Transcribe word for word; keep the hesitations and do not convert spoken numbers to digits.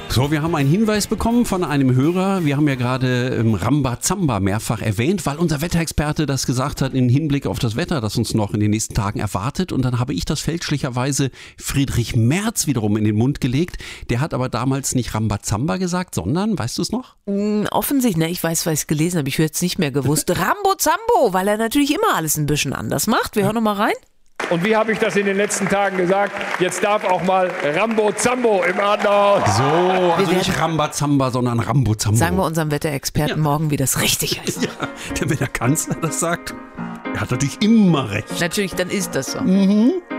So, wir haben einen Hinweis bekommen von einem Hörer. Wir haben ja gerade ähm, Rambazamba mehrfach erwähnt, weil unser Wetterexperte das gesagt hat im Hinblick auf das Wetter, das uns noch in den nächsten Tagen erwartet. Und dann habe ich das fälschlicherweise Friedrich Merz wiederum in den Mund gelegt. Der hat aber damals nicht Rambazamba gesagt, sondern, weißt du es noch? Mm, offensichtlich, ne, ich weiß, was ich gelesen habe, ich höre jetzt nicht mehr gewusst. Rambozambo, weil er natürlich immer alles ein bisschen anders macht. Wir hören noch mal rein. Und wie habe ich das in den letzten Tagen gesagt? Jetzt darf auch mal Rambo-Zambo im Adlerhaus. So, also nicht Rambazamba, sondern Rambozambo. Sagen wir unserem Wetterexperten ja. morgen, wie das richtig heißt. Ja, denn wenn der Kanzler das sagt, er hat natürlich immer recht. Natürlich, dann ist das so. Mhm.